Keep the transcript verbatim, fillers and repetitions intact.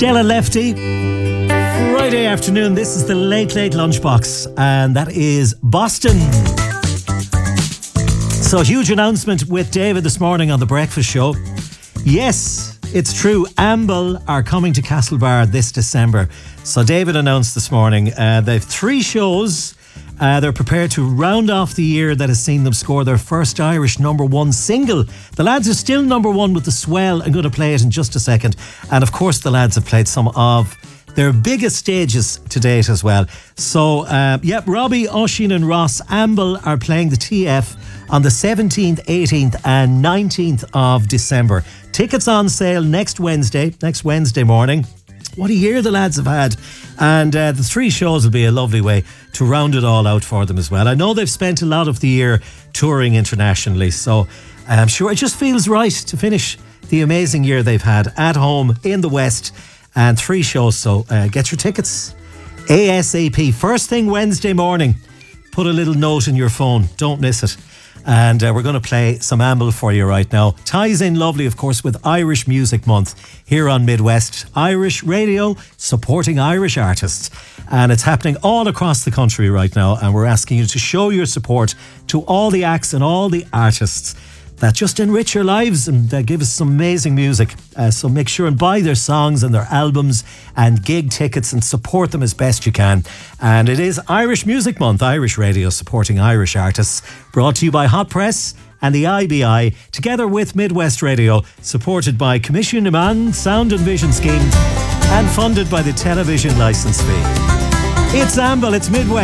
Della Lefty. Friday afternoon, this is the Late Late Lunchbox, and that is Boston. So, huge announcement with David this morning on The Breakfast Show. Yes, it's true, Amble are coming to Castlebar this December. So David announced this morning uh, they've three shows. Uh, they're prepared to round off the year that has seen them score their first Irish number one single. The lads are still number one with The Swell. I'm going to play it in just a second. And of course the lads have played some of their biggest stages to date as well. So, uh, yep, Robbie, Oisin and Ross Amble are playing the T F on the seventeenth, eighteenth and nineteenth of December. Tickets on sale next Wednesday, next Wednesday morning. What a year the lads have had. And uh, the three shows will be a lovely way to round it all out for them as well. I know they've spent a lot of the year touring internationally, so I'm sure it just feels right to finish the amazing year they've had at home in the West. And three shows, so uh, get your tickets ASAP. First thing Wednesday morning, put a little note in your phone. Don't miss it. And uh, we're going to play some Amble for you right now. Ties in lovely, of course, with Irish Music Month here on Midwest Irish Radio, supporting Irish artists. And it's happening all across the country right now. And we're asking you to show your support to all the acts and all the artists that just enrich your lives and uh, give us some amazing music. Uh, so make sure and buy their songs and their albums and gig tickets and support them as best you can. And it is Irish Music Month, Irish Radio supporting Irish artists, brought to you by Hot Press and the I B I, together with Midwest Radio, supported by Commission Iman Sound and Vision Scheme and funded by the Television Licence Fee. It's Amble, it's Midwest.